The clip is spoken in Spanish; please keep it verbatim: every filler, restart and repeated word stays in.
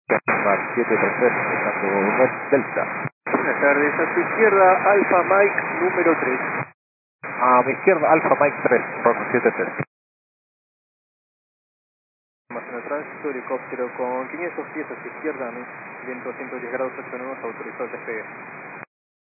Mar siete tres tres, dejando Delta. Buenas tardes, a su izquierda, Alfa Mike número tres. A mi izquierda, Alfa Mike tres, Roger siete tres. Información de tránsito, helicóptero con quinientos pies a su izquierda, viento ciento diez grados ocho nudos, autorizado el despegue.